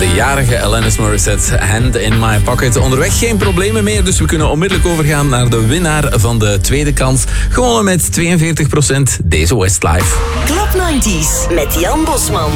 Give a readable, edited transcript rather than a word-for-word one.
De jarige Alanis Morissette, Hand in My Pocket. Onderweg geen problemen meer, dus we kunnen onmiddellijk overgaan naar de winnaar van de tweede kans. Gewonnen met 42% deze Westlife. Club 90s met Jan Bosman.